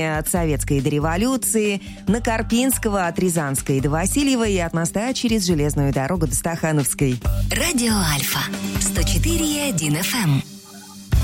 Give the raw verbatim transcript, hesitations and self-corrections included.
от Советской до революции, на Карпинского от Рязанской до Васильева и от моста через железную дорогу до Стахановской. Радио Альфа сто четыре и один эф эм.